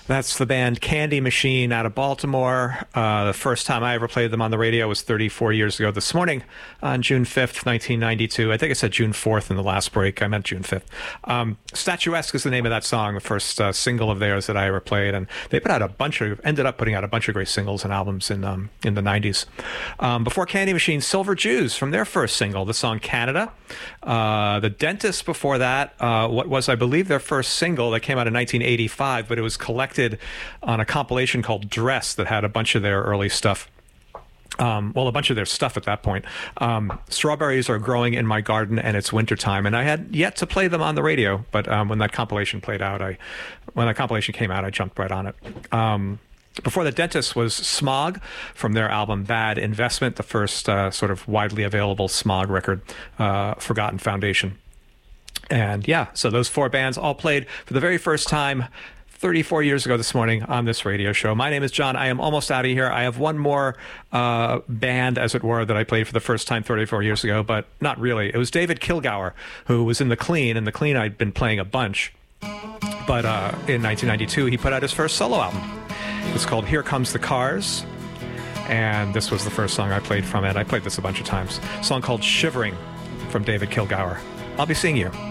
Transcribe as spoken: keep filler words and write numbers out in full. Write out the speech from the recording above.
That's the band Candy Machine out of Baltimore. Uh, the first time I ever played them on the radio was thirty-four years ago this morning on June fifth, nineteen ninety-two. I think I said June fourth in the last break. I meant June fifth. Um, Statuesque is the name of that song, the first uh, single of theirs that I ever played. And they put out a bunch of, ended up putting out a bunch of great singles and albums in um, in the nineties. Um, before Candy Machine, Silver Jews from their first single, the song Canada. Uh, the Dentists before that, uh, what was, I believe, their first single that came out in nineteen eighty-five, but it was collected on a compilation called Dress that had a bunch of their early stuff. Um, well, a bunch of their stuff at that point. Um, Strawberries Are Growing in My Garden and It's Wintertime. And I had yet to play them on the radio, but um, when that compilation played out, I, when that compilation came out, I jumped right on it. Um, Before the Dentist was Smog from their album Bad Investment, the first uh, sort of widely available Smog record, uh, Forgotten Foundation. And yeah, so those four bands all played for the very first time thirty-four years ago this morning on this radio show. My name is John. I am almost out of here. I have one more uh, band, as it were, that I played for the first time thirty-four years ago, but not really. It was David Kilgour, who was in The Clean, and The Clean I'd been playing a bunch. But uh, in nineteen ninety-two, he put out his first solo album. It's called Here Comes the Cars, and this was the first song I played from it. I played this a bunch of times. A song called Shivering from David Kilgour. I'll be seeing you.